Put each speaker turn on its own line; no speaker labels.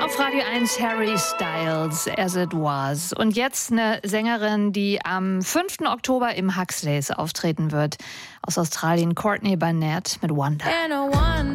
Auf Radio 1 Harry Styles, As It Was. Und jetzt eine Sängerin, die am 5. Oktober im Huxleys auftreten wird. Aus Australien, Courtney Barnett mit Wonder.